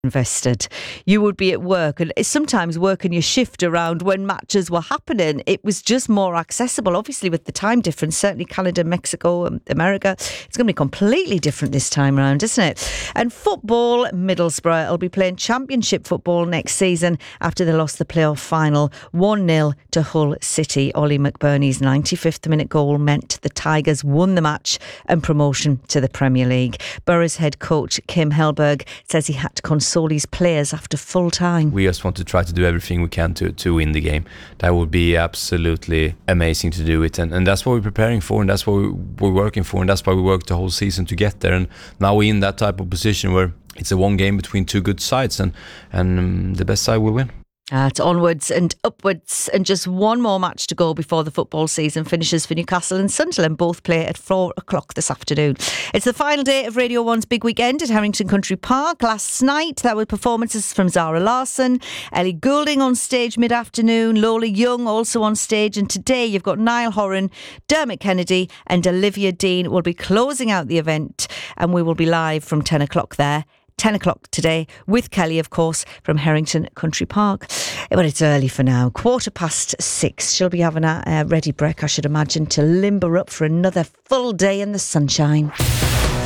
invested. You would be at work, and sometimes working your shift around when matches were happening. It was just more accessible, obviously with the time difference. Certainly Canada, Mexico, America, it's going to be completely different this time around, isn't it? And football, Middlesbrough will be playing championship football next season after they lost the playoff final 1-0 to Hull City. Ollie McBurney's 95th minute goal meant the Tigers won the match and promotion to the Premier League. Borough's head coach Kim Hellberg says he had to console his players after full time. We just want to try to do everything we can to win the game. That would be absolutely amazing to do it, and that's what we're preparing for, and that's what we're working for, and that's why we worked the whole season to get there. And now we're in that type of position where it's a one game between two good sides, and the best side will win. It's onwards and upwards, and just one more match to go before the football season finishes for Newcastle and Sunderland. Both play at 4 o'clock this afternoon. It's the final day of Radio 1's big weekend at Harrington Country Park. Last night there were performances from Zara Larsson, Ellie Goulding on stage mid-afternoon, Lola Young also on stage, and today you've got Niall Horan, Dermot Kennedy and Olivia Dean will be closing out the event, and we will be live from 10 o'clock there. 10 o'clock today with Kelly, of course, from Harrington Country Park. But it's early for now, 6:15. She'll be having a ready break, I should imagine, to limber up for another full day in the sunshine.